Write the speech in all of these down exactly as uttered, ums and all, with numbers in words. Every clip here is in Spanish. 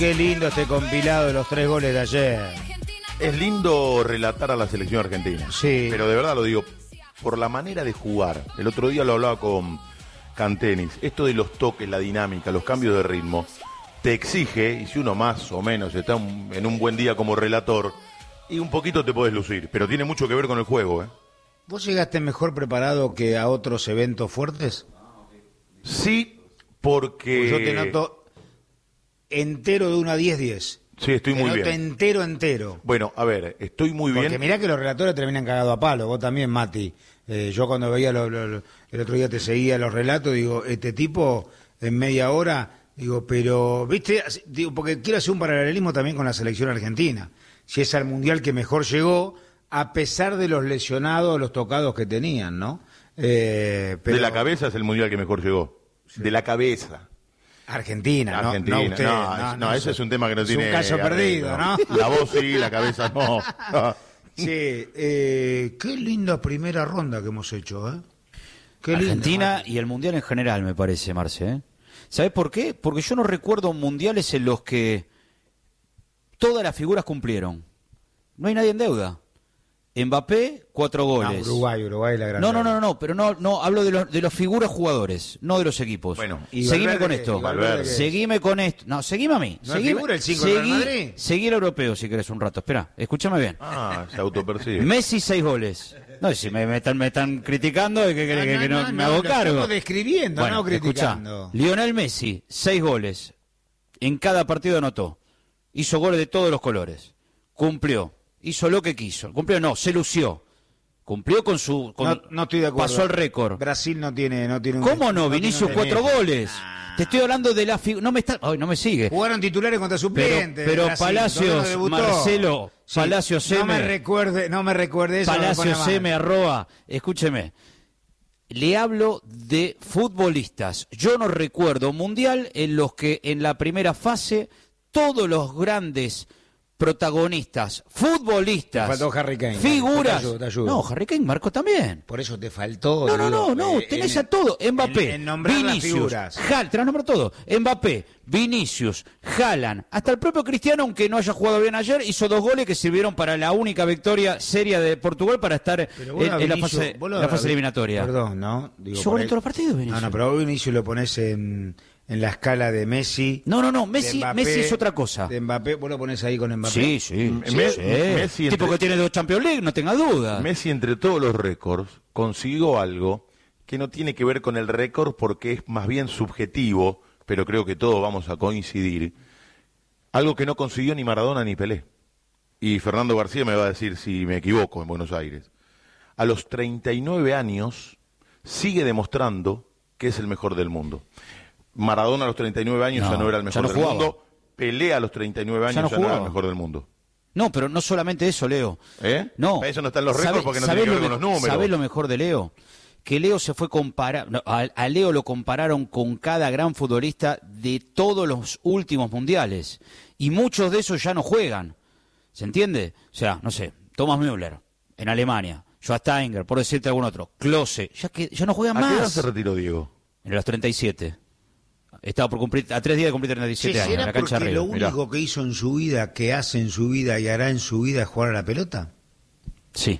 Qué lindo este compilado de los tres goles de ayer. Es lindo relatar a la selección argentina. Sí. Pero de verdad lo digo, por la manera de jugar. El otro día lo hablaba con Cantenis. Esto de los toques, la dinámica, los cambios de ritmo, te exige, y si uno más o menos está un, en un buen día como relator, y un poquito te podés lucir. Pero tiene mucho que ver con el juego, ¿eh? ¿Vos llegaste mejor preparado que a otros eventos fuertes? Sí, porque... Pues yo te noto entero de uno a diez, diez. Sí, estoy te muy noto bien. entero, entero. Bueno, a ver, estoy muy Porque bien. mirá que los relatores terminan cagados a palo. Vos también, Mati. Eh, yo cuando veía, lo, lo, lo, el otro día te seguía los relatos, digo, este tipo en media hora, digo, pero, ¿viste? Digo, porque quiero hacer un paralelismo también con la selección argentina. Si es al Mundial que mejor llegó, a pesar de los lesionados, los tocados que tenían, ¿no? Eh, pero... De la cabeza es el mundial que mejor llegó. Sí. De la cabeza. Argentina, Argentina, no, no, usted, no, no, no, no ese es un tema que no es tiene... un caso perdido, ¿no? La voz sí, la cabeza no. Sí, eh, qué linda primera ronda que hemos hecho, ¿eh? Qué Argentina linda, y el Mundial en general, me parece, Marce, ¿eh? ¿Sabés por qué? Porque yo no recuerdo mundiales en los que todas las figuras cumplieron. No hay nadie en deuda. Mbappé, cuatro goles. No, Uruguay, Uruguay la gran. No, no, no, no, pero no, no hablo de los de los figuras jugadores, no de los equipos. Bueno, y seguime Valverde, con esto. y Valverde, seguime con esto. No, seguime a mí. ¿No seguime, figura el cinco del Real Madrid? Seguí el europeo si querés un rato. Espera, escúchame bien. Ah, se autopercibe. Messi, seis goles. No, si me, me están me están criticando y que, que, No, que, que no, no, no, me no, hago lo cargo. estamos describiendo, Bueno, no criticando. Escuchá, Lionel Messi, seis goles. En cada partido anotó. Hizo goles de todos los colores. Cumplió. Hizo lo que quiso. Cumplió, no, se lució. Cumplió con su... Con, no, no estoy de acuerdo. Pasó el récord. Brasil no tiene... No tiene un, ¿Cómo no? no Vinicius, tiene un cuatro goles. Ah. Te estoy hablando de la figura... No me está... Ay, no me sigue. Jugaron titulares contra suplentes. Pero, pero Brasil, Palacios, Marcelo, sí, Palacios M... No me recuerde, no me recuerde eso. Palacios me M, arroba... Escúcheme. Le hablo de futbolistas. Yo no recuerdo mundial en los que en la primera fase todos los grandes... protagonistas, futbolistas, te faltó Harry Kane, figuras. te ayudo, te ayudo. No, Harry Kane marcó también. Por eso te faltó. No, no, no, no, eh, tenés en, a todo. Mbappé, en, en Vinicius, Hal, te las nombro todo. Mbappé, Vinicius, Haaland, hasta el propio Cristiano, aunque no haya jugado bien ayer, hizo dos goles que sirvieron para la única victoria seria de Portugal para estar en, en la fase, la fase eliminatoria. Perdón, ¿no? Digo, hizo gol en todos los partidos, Vinicius. No, no, pero Vinicius lo pones en... en la escala de Messi. No, no, no, Messi, Mbappé, Messi es otra cosa. De Mbappé, vos lo pones ahí con Mbappé. Sí, sí. sí, Me, sí. Messi tipo entre, que tiene dos Champions League, no tenga duda. Messi, entre todos los récords, consiguió algo que no tiene que ver con el récord porque es más bien subjetivo, pero creo que todos vamos a coincidir. Algo que no consiguió ni Maradona ni Pelé. Y Fernando García me va a decir si me equivoco en Buenos Aires. A los treinta y nueve años sigue demostrando que es el mejor del mundo. Maradona a los treinta y nueve años no, ya no era el mejor no del jugaba. mundo. Pelé a los treinta y nueve años ya no, ya no era el mejor del mundo. No, pero no solamente eso, Leo. ¿Eh? No. Eso no está en los récords porque no tiene que ver con los números. ¿Sabés lo mejor de Leo? Que Leo se fue comparar, no, a, a Leo lo compararon con cada gran futbolista de todos los últimos mundiales. Y muchos de esos ya no juegan. ¿Se entiende? O sea, no sé, Thomas Müller, en Alemania, Schwarzenegger, por decirte algún otro, Klose, ya que ya no juegan ¿A más. qué edad se retiró Diego? En los treinta y siete. Estaba por cumplir, a tres días de cumplir treinta y siete ¿Sí, años, en la cancha porque arriba. lo único Mirá. que hizo en su vida, que hace en su vida y hará en su vida es jugar a la pelota? Sí.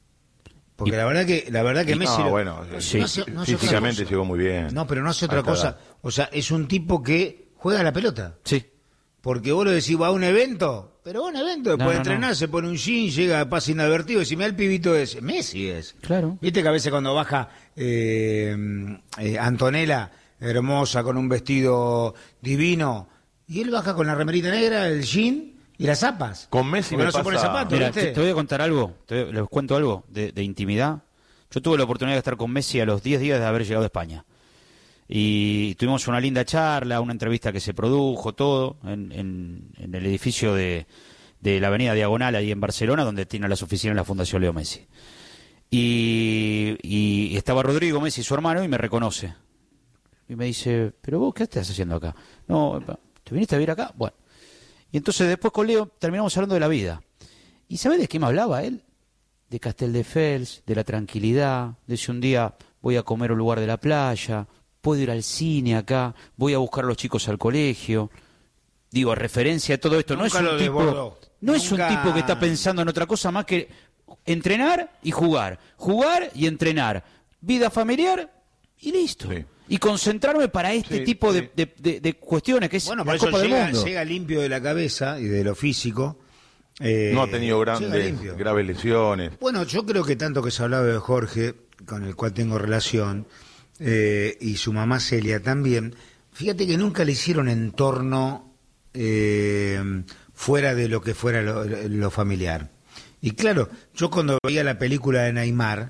Porque y, la verdad que la verdad que y, Messi no, lo, bueno, sí. no hace, no hace físicamente llegó muy bien. No, pero no hace otra cosa. Edad. O sea, es un tipo que juega a la pelota. Sí. Porque vos lo decís, va a un evento, pero va a un evento, después no, de no, entrenar, no. se pone un jean, llega, pasa inadvertido, y si me da el pibito es Messi es. Claro. Viste que a veces cuando baja eh, eh, Antonella, hermosa, con un vestido divino, y él baja con la remerita negra, el jean y las zapas. Con Messi Porque me no pasa... se pone zapatos, Mira, ¿viste? te, te voy a contar algo, te, les cuento algo de, de intimidad. Yo tuve la oportunidad de estar con Messi a los diez días de haber llegado a España. Y tuvimos una linda charla, una entrevista que se produjo, todo, en, en, en el edificio de, de la avenida Diagonal, ahí en Barcelona, donde tiene las oficinas la Fundación Leo Messi. Y, y estaba Rodrigo Messi, su hermano, y me reconoce. Y me dice, ¿pero vos qué estás haciendo acá? No, ¿te viniste a vivir acá? Bueno. Y entonces después con Leo terminamos hablando de la vida. ¿Y sabés de qué me hablaba él? De Castelldefels, de la tranquilidad, de si un día voy a comer a un lugar de la playa, puedo ir al cine acá, voy a buscar a los chicos al colegio. digo, referencia a todo esto. Nunca no es un lo tipo, desbordó. no es un Nunca- tipo que está pensando en otra cosa más que entrenar y jugar, jugar y entrenar, vida familiar y listo. Sí. Y concentrarme para este Sí, tipo sí. de, de- de- de cuestiones, que es Bueno, por la eso Copa del llega, Mundo. llega limpio de la cabeza y de lo físico. eh, No ha tenido llega grandes, limpio. graves lesiones. Bueno, yo creo que tanto que se hablaba de Jorge, con el cual tengo relación, eh, y su mamá Celia también, fíjate que nunca le hicieron entorno eh, fuera de lo que fuera lo, lo familiar. Y claro, yo cuando veía la película de Neymar,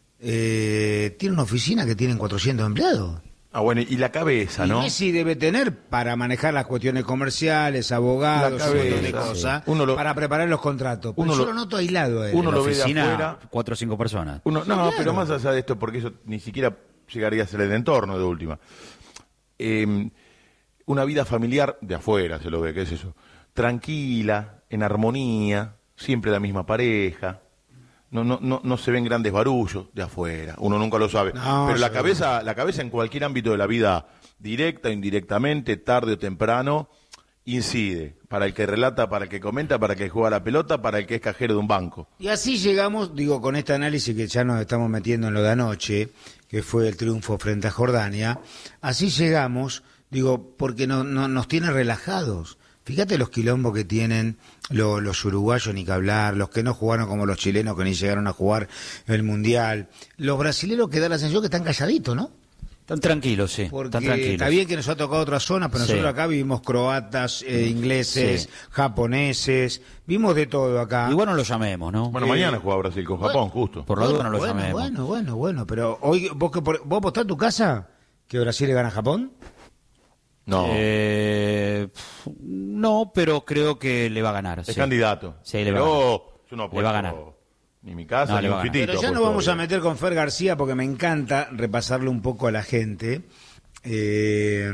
eh, tiene una oficina que tienen cuatrocientos empleados. Ah, bueno, y la cabeza, Y ¿no? Messi debe tener para manejar las cuestiones comerciales, abogados, La un montón de cabeza, cosas, sí. Uno lo- para preparar los contratos. Pero uno yo lo- lo noto aislado a él. uno En la lo ve de oficina, afuera. cuatro o cinco personas. Uno, no, Claro. pero más allá de esto, porque eso ni siquiera llegaría a ser el entorno de última. Eh, una vida familiar de afuera se lo ve, ¿qué es eso? Tranquila, en armonía, siempre la misma pareja. No, no, no, no se ven grandes barullos de afuera, uno nunca lo sabe. No, pero la seguro. cabeza, la cabeza en cualquier ámbito de la vida, directa, indirectamente, tarde o temprano, incide. Para el que relata, para el que comenta, para el que juega la pelota, para el que es cajero de un banco. Y así llegamos, digo, con este análisis que ya nos estamos metiendo en lo de anoche, que fue el triunfo frente a Jordania, así llegamos, digo, porque no, no, nos tiene relajados. Fíjate los quilombos que tienen lo- los uruguayos, ni que hablar, los que no jugaron como los chilenos que ni llegaron a jugar el Mundial, los brasileños que da la sensación que están calladitos, ¿no? Están tranquilos, sí. Porque Están tranquilos. está bien que nos ha tocado otra zona, pero Sí. nosotros acá vivimos croatas, eh, ingleses, Sí. japoneses, vimos de todo acá. Igual no lo llamemos, ¿no? Bueno, Eh, mañana juega Brasil con Japón, justo. Por la duda no lo bueno, llamemos. Bueno, bueno, bueno, pero hoy vos que por- vos apostás tu casa que Brasil le gana a Japón. No, Eh, pf, no, pero creo que le va a ganar. es sí. candidato. Sí, le va a Pero ganar. yo no Le va a apuesto ganar. ni mi casa No, ni le va un a ganar. fitito. Pero ya apuesto nos vamos a hoy. meter con Fer García porque me encanta repasarle un poco a la gente, eh,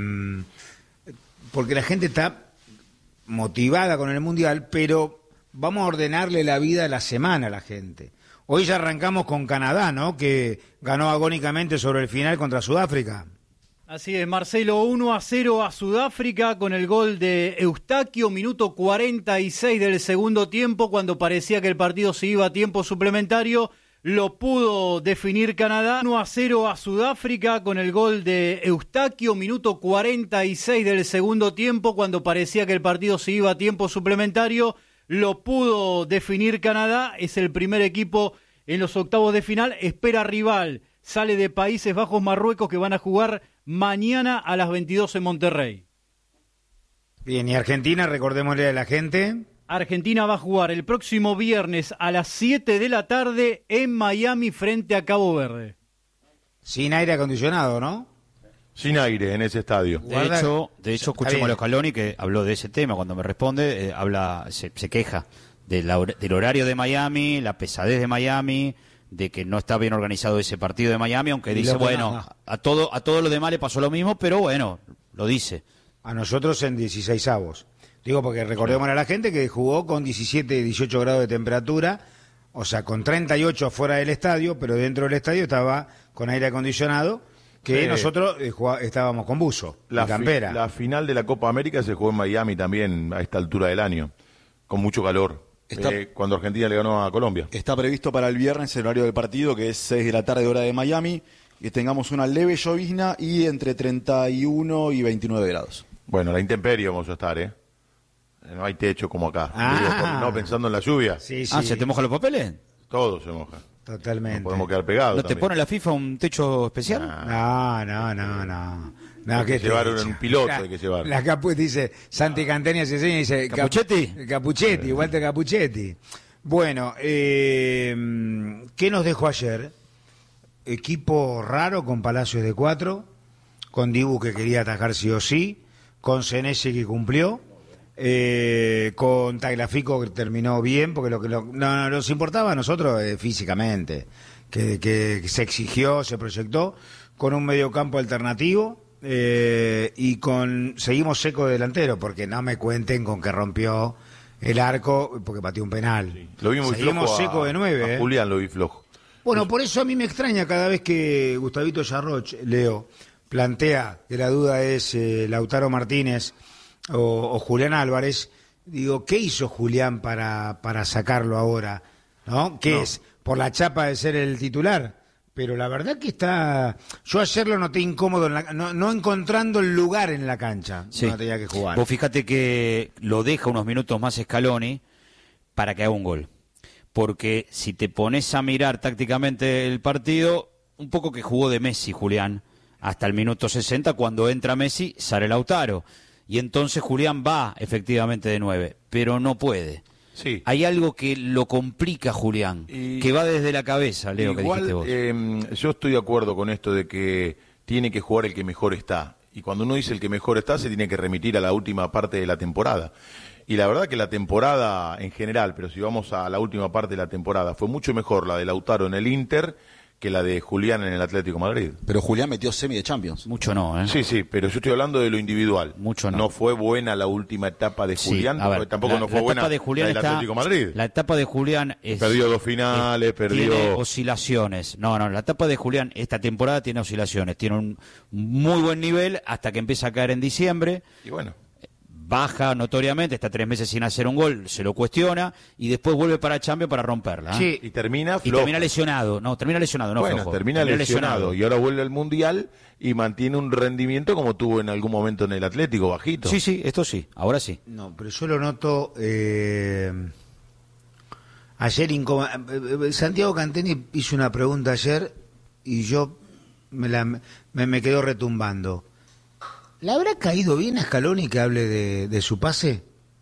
porque la gente está motivada con el Mundial, pero vamos a ordenarle la vida a la semana a la gente. Hoy ya arrancamos con Canadá, ¿no? Que ganó agónicamente sobre el final contra Sudáfrica. Así es, Marcelo, uno a cero a Sudáfrica con el gol de Eustaquio, minuto cuarenta y seis del segundo tiempo, cuando parecía que el partido se iba a tiempo suplementario, lo pudo definir Canadá. uno a cero a Sudáfrica con el gol de Eustaquio, minuto cuarenta y seis del segundo tiempo, cuando parecía que el partido se iba a tiempo suplementario, lo pudo definir Canadá. Es el primer equipo en los octavos de final, espera rival. Sale de Países Bajos, Marruecos, que van a jugar mañana a las veintidós en Monterrey. Bien, y Argentina, recordémosle a la gente. Argentina va a jugar el próximo viernes a las siete de la tarde en Miami frente a Cabo Verde. Sin aire acondicionado, ¿no? Sin aire en ese estadio. De Guarda- hecho, de Está hecho escuchemos bien. a Scaloni que habló de ese tema cuando me responde, eh, habla, se, se queja de la hor- del horario de Miami, la pesadez de Miami, de que no está bien organizado ese partido de Miami, aunque Y dice, lo que bueno, no, no. a todo a todo lo demás le pasó lo mismo, pero bueno, lo dice. A nosotros en dieciséis avos. Digo porque recordemos a la gente que jugó con diecisiete, dieciocho grados de temperatura, o sea, con treinta y ocho afuera del estadio, pero dentro del estadio estaba con aire acondicionado, que Sí. nosotros eh, jugá- estábamos con buzo La, y fi- campera. la final de la Copa América se jugó en Miami también a esta altura del año, con mucho calor, Está- eh, cuando Argentina le ganó a Colombia. Está previsto para el viernes el horario del partido, que es seis de la tarde hora de Miami, que tengamos una leve llovizna y entre treinta y uno y veintinueve grados. Bueno, la intemperie vamos a estar, ¿eh? No hay techo como acá. Ah. Digo, por- no pensando en la lluvia, Sí, sí, Ah, ¿se te mojan los papeles? todo se moja. totalmente. No podemos quedar pegados. ¿No te también. pone la FIFA un techo especial? No, no, no, no. No, Hay que ¿qué te llevar he dicho? un piloto, La- hay que llevar. La Capu dice, Santi Cantenia se enseña y dice... Cap- ¿Capuchetti? Capuchetti, Walter Capuchetti. Bueno, eh, ¿qué nos dejó ayer? Equipo raro con Palacios de cuatro, con Dibu que quería atajar sí o sí, con Senesi que cumplió, eh, con Tagliafico que terminó bien, porque lo que lo- no, no, nos importaba a nosotros eh, físicamente, que, que se exigió, se proyectó, con un mediocampo alternativo eh, y con seguimos seco delantero, porque no me cuenten con que rompió el arco porque pateó un penal. Lo vi muy seguimos flojo a- seco de nueve. a eh. Julián lo vi flojo. Bueno, por eso a mí me extraña cada vez que Gustavito Yarroch, Leo, plantea que la duda es eh, Lautaro Martínez o, o Julián Álvarez, digo, ¿qué hizo Julián para, para sacarlo ahora? ¿No? ¿Qué No. es? ¿Por la chapa de ser el titular? Pero la verdad que está... Yo ayer lo noté incómodo, en la... no, no encontrando el lugar en la cancha. Sí. No tenía que jugar. Vos fíjate que lo deja unos minutos más Scaloni para que haga un gol. Porque si te pones a mirar tácticamente el partido, un poco que jugó de Messi, Julián, hasta el minuto sesenta, cuando entra Messi, sale Lautaro. Y entonces Julián va efectivamente de nueve, pero no puede. Sí. Hay algo que lo complica, Julián, Y- que va desde la cabeza, Leo, que Igual, dijiste vos. eh, yo estoy de acuerdo con esto de que tiene que jugar el que mejor está. Y cuando uno dice el que mejor está, se tiene que remitir a la última parte de la temporada. Y la verdad que la temporada en general, pero si vamos a la última parte de la temporada, fue mucho mejor la de Lautaro en el Inter que la de Julián en el Atlético de Madrid. Pero Julián metió semi de Champions. Mucho no, ¿eh? Sí, sí, pero yo estoy hablando de lo individual. Mucho no. No fue buena la última etapa de Sí, Julián, a ver, porque tampoco la- no fue la buena etapa de Julián la del está- Atlético de Madrid. La etapa de Julián es... Perdió dos finales, es- perdió... Tiene oscilaciones. No, no, la etapa de Julián esta temporada tiene oscilaciones. Tiene un muy buen nivel hasta que empieza a caer en diciembre. Y bueno, Baja notoriamente, está tres meses sin hacer un gol, se lo cuestiona y después vuelve para Champions para romperla. ¿eh? Sí. y termina Y flojo. termina lesionado. No, termina lesionado, no bueno, flojo. termina, lesionado, y ahora vuelve al Mundial y mantiene un rendimiento como tuvo en algún momento en el Atlético, bajito. Sí, sí, esto sí, ahora sí. No, pero yo lo noto... Eh... Ayer, incómodo. Santiago Canteni hizo una pregunta ayer y yo me, la, me, me quedó retumbando. ¿Le habrá caído bien a Scaloni que hable de, de su pase?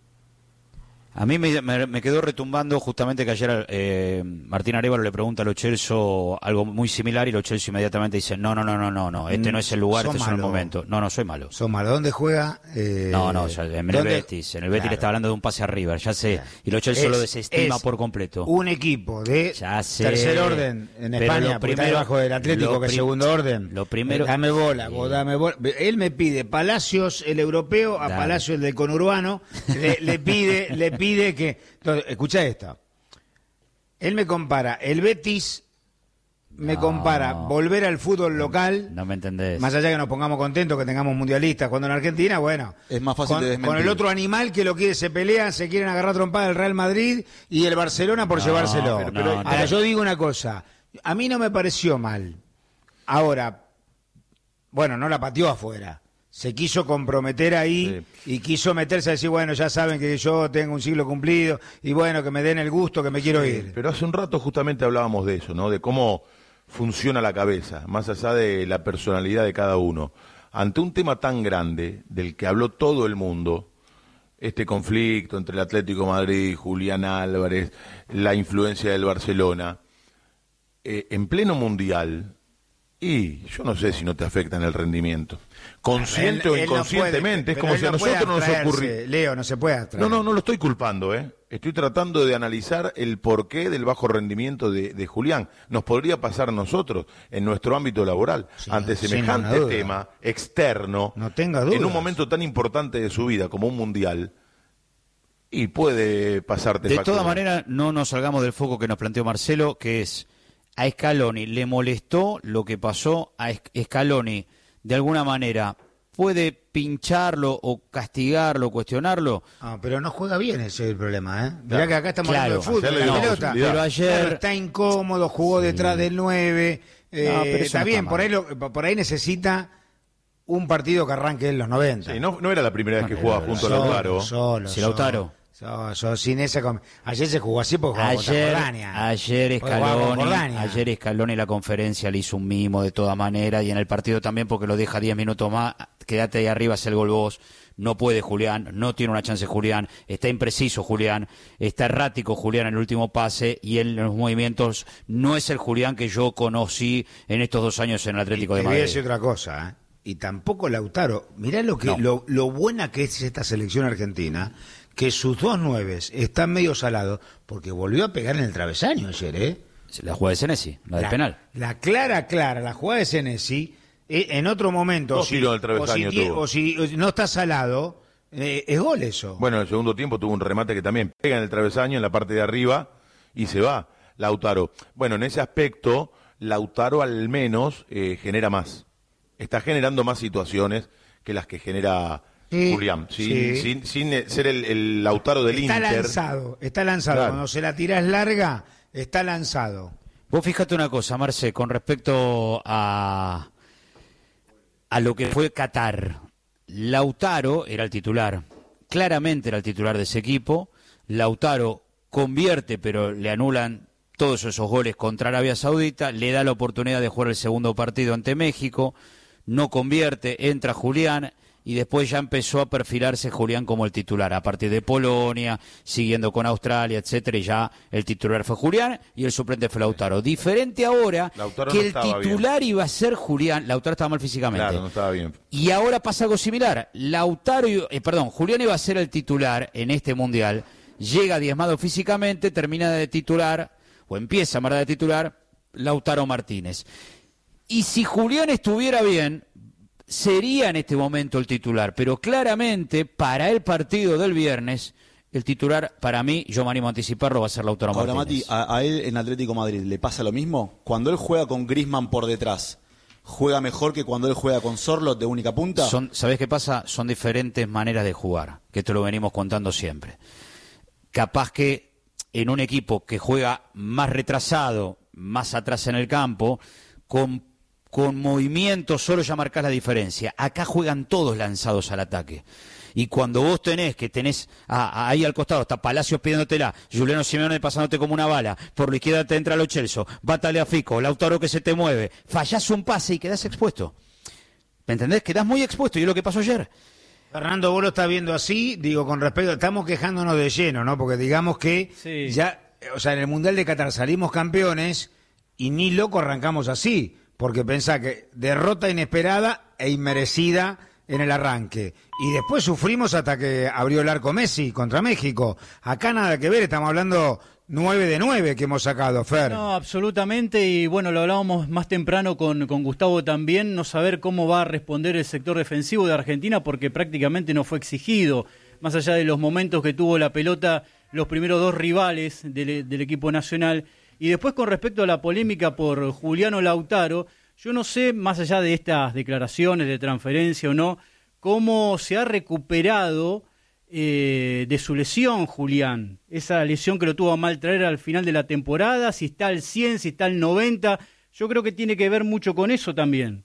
A mí me, me- me quedó retumbando justamente que ayer eh, Martín Arévalo le pregunta a Lo Celso algo muy similar y Lo Celso inmediatamente dice no, no, no, no, no, no, este no es el lugar, Sos este es el malo. momento. No, no, soy malo. Son malos. ¿Dónde juega? Eh, No, no, ya, en el ¿dónde? Betis, en el Betis Claro. le está hablando de un pase a River, ya sé, y Lo Celso Es- lo desestima es por completo. Un equipo de Ya sé. tercer orden en Pero España, lo porque está primero- debajo del Atlético, lo que es prim- segundo orden. lo primero- Eh, dame bola, vos Sí. dame bola. Él me pide Palacios, el europeo, a Dale. Palacios, el del conurbano. Le, le pide, le pide que. Entonces, escucha esto. Él me compara el Betis, me No. compara volver al fútbol local. No me entendés. Más allá que nos pongamos contentos, que tengamos mundialistas cuando en Argentina, bueno. Es más fácil con, de desmentir. con el otro animal que lo quiere, se pelean, se quieren agarrar trompada el Real Madrid y el Barcelona por No, llevárselo. pero- pero- Ahora, yo digo una cosa. A mí no me pareció mal. Ahora, bueno, no la pateó afuera. Se quiso comprometer ahí y quiso meterse a decir, bueno, ya saben que yo tengo un siglo cumplido y bueno, que me den el gusto, que me quiero ir. Pero hace un rato justamente hablábamos de eso, ¿no? De cómo funciona la cabeza, más allá de la personalidad de cada uno. Ante un tema tan grande, del que habló todo el mundo, este conflicto entre el Atlético de Madrid, Julián Álvarez, la influencia del Barcelona, eh, en pleno mundial, y yo no sé si no te afecta en el rendimiento. Consciente Él- o él no inconscientemente, puede, es como pero si a él no puede nosotros nos abstraerse, ocurrió. Leo, no se puede abstraer. No, no, no lo estoy culpando, ¿eh? Estoy tratando de analizar el porqué del bajo rendimiento de, de Julián. Nos podría pasar a nosotros en nuestro ámbito laboral, Sí, ante sin semejante ninguna duda. tema externo, No tenga en dudas. un momento tan importante de su vida como un mundial, y puede pasarte De factura. todas maneras, no nos salgamos del foco que nos planteó Marcelo, que es a Scaloni le molestó lo que pasó, a Esc- Scaloni de alguna manera puede pincharlo o castigarlo, cuestionarlo. Ah, pero no juega bien, ese es el problema, ¿eh? Mirá Claro. que acá estamos Claro. hablando de fútbol, Ayer le la dio pelota. posibilidad. Pero ayer- Claro, está incómodo, jugó detrás del nueve. eh, No, pero eso está no bien, está por mal. ahí, lo- por ahí necesita un partido que arranque en los noventa. Sí, no, no era la primera vez que jugaba junto a Solo, Lautaro. Solo, Si Lautaro. solo, solo, sin esa com- ayer se jugó así porque jugaba contra Ayer, Jordania. ayer Porque jugaba con Scaloni, Jordania. ayer Scaloni en la conferencia le hizo un mimo de toda manera y en el partido también porque lo deja diez minutos más, quédate ahí arriba, haz el gol vos. No puede Julián, no tiene una chance Julián, está impreciso Julián, está errático Julián en el último pase y en los movimientos no es el Julián que yo conocí en estos dos años en el Atlético Y de te voy a Madrid. decir otra cosa, ¿eh? Y tampoco Lautaro. Mirá lo que No. lo, lo buena que es esta selección argentina, que sus dos nueves están medio salados, porque volvió a pegar en el travesaño ayer, ¿eh? La jugada de Senesi, la del penal. La clara, clara, la jugada de Senesi, eh, en otro momento, Dos si, tiros del travesaño o si tie- tuvo. o si o si no está salado, eh, es gol eso. Bueno, en el segundo tiempo tuvo un remate que también pega en el travesaño, en la parte de arriba, y se va Lautaro. Bueno, en ese aspecto, Lautaro al menos eh, genera más. Está generando más situaciones que las que genera Sí, Julián, sin, sí. sin, sin ser el, el Lautaro del Está Inter. lanzado, está lanzado. Claro. Cuando se la tirás larga, está lanzado. Vos fíjate una cosa, Marce, con respecto a, a lo que fue Qatar. Lautaro era el titular, claramente era el titular de ese equipo. Lautaro convierte, pero le anulan todos esos goles contra Arabia Saudita, le da la oportunidad de jugar el segundo partido ante México, no convierte, entra Julián y después ya empezó a perfilarse Julián como el titular, a partir de Polonia, siguiendo con Australia, etcétera, y ya el titular fue Julián y el suplente fue Lautaro. Diferente ahora Lautaro que no el estaba titular iba a ser Julián, Lautaro estaba mal físicamente. Claro, no estaba bien. Y ahora pasa algo similar. Lautaro, eh, perdón, Julián iba a ser el titular en este mundial, llega diezmado físicamente, termina de titular, o empieza a marcar de titular, Lautaro Martínez. Y si Julián estuviera bien, sería en este momento el titular, pero claramente para el partido del viernes, el titular, para mí, yo me animo a anticiparlo, va a ser Lautaro Ahora, Martínez. Mati, a, a él en Atlético Madrid le pasa lo mismo. Cuando él juega con Griezmann por detrás, ¿juega mejor que cuando él juega con Sorloth de única punta? Son, ¿sabés qué pasa? Son diferentes maneras de jugar, que esto lo venimos contando siempre. Capaz que en un equipo que juega más retrasado, más atrás en el campo, con, con movimiento solo ya marcás la diferencia. Acá juegan todos lanzados al ataque. Y cuando vos tenés, que tenés a, a, ahí al costado, está Palacios pidiéndotela, Juliano Simeone pasándote como una bala, por la izquierda te entra Lo Celso, va Tagliafico, Lautaro que se te mueve, fallás un pase y quedás expuesto. ¿Me entendés? Quedás muy expuesto, y es lo que pasó ayer. Fernando, vos lo estás viendo así, digo, con respecto, estamos quejándonos de lleno, ¿no? Porque digamos que Sí. ya, o sea, en el Mundial de Qatar salimos campeones y ni loco arrancamos así, porque pensá que derrota inesperada e inmerecida en el arranque. Y después sufrimos hasta que abrió el arco Messi contra México. Acá nada que ver, estamos hablando nueve de nueve que hemos sacado, Fer. No, absolutamente, y bueno, lo hablábamos más temprano con, con Gustavo también, no saber cómo va a responder el sector defensivo de Argentina, porque prácticamente no fue exigido, más allá de los momentos que tuvo la pelota los primeros dos rivales del, del equipo nacional. Y después, con respecto a la polémica por Juliano Lautaro, yo no sé, más allá de estas declaraciones de transferencia o no, cómo se ha recuperado Eh, de su lesión, Julián, esa lesión que lo tuvo a mal traer al final de la temporada, si está al cien, si está al noventa, yo creo que tiene que ver mucho con eso también.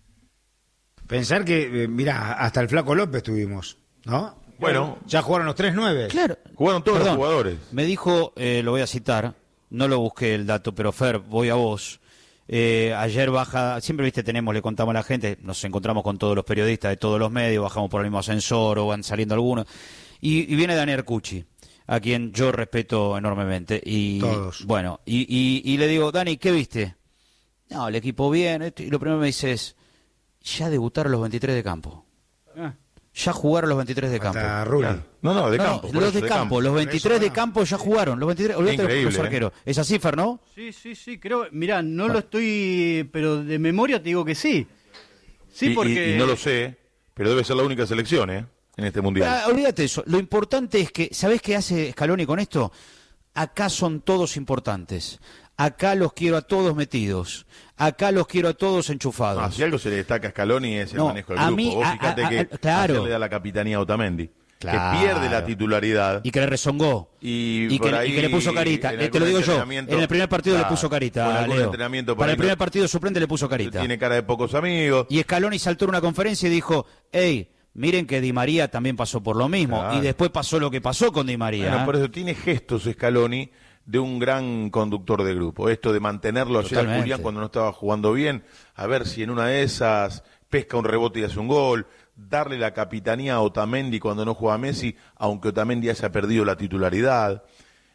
Pensar que, eh, mirá, hasta el Flaco López tuvimos, ¿no? Bueno, Ya jugaron los tres nueve. Claro. jugaron todos Perdón, los jugadores. Me dijo, eh, lo voy a citar, no lo busqué el dato, pero Fer, voy a vos. Eh, ayer baja, siempre viste, tenemos, le contamos a la gente, nos encontramos con todos los periodistas de todos los medios, bajamos por el mismo ascensor o van saliendo algunos, y, y viene Daniel Cucci, a quien yo respeto enormemente. Y Todos. bueno, y, y, y le digo, Dani, ¿qué viste? No, el equipo bien, esto, y lo primero que me dice es, ya debutaron los veintitrés de campo. Ah, Ya jugaron los veintitrés de campo. Hasta Rulli. Claro. No, no, de No, campo. no, por los eso, de campo, los veintitrés de campo ya jugaron. Los veintitrés, olvídate de Increíble, los arqueros. ¿Es así, Fer, no? sí, sí, sí, creo, mirá, no lo estoy, pero de memoria te digo que sí. Sí, Y- y- porque... y, no lo sé, pero debe ser la única selección, ¿eh? En este mundial. Ah, olvídate eso. Lo importante es que, ¿sabés qué hace Scaloni con esto? Acá son todos importantes. Acá los quiero a todos metidos. Acá los quiero a todos enchufados. Ah, si algo se le destaca a Scaloni es el No, manejo del a grupo. mí, Vos a- fijate a- que a- claro. ayer le da la capitanía a Otamendi, Claro. que pierde la titularidad. Y que le rezongó. Y, Y por que, ahí, y que le puso carita. en Eh, te algún lo digo yo. entrenamiento- En el primer partido Claro, le puso con carita, algún Leo. entrenamiento por Para ahí el primer no- partido suplente le puso carita. Tiene cara de pocos amigos. Y Scaloni saltó en una conferencia y dijo, hey, miren que Di María también pasó por lo mismo. Claro. Y después pasó lo que pasó con Di María. Bueno, ¿eh? por eso tiene gestos Scaloni de un gran conductor de grupo. Esto de mantenerlo ayer a Totalmente. Julián cuando no estaba jugando bien, a ver si en una de esas pesca un rebote y hace un gol, darle la capitanía a Otamendi cuando no juega Messi, aunque Otamendi haya perdido la titularidad.